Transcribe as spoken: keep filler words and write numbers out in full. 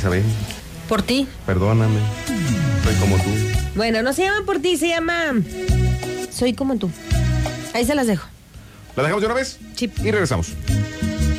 Isabel. Por ti. Perdóname. Soy como tú. Bueno, no se llama Por ti, se llama Soy como tú. Ahí se las dejo. ¿La dejamos de una vez? Sí. Y regresamos.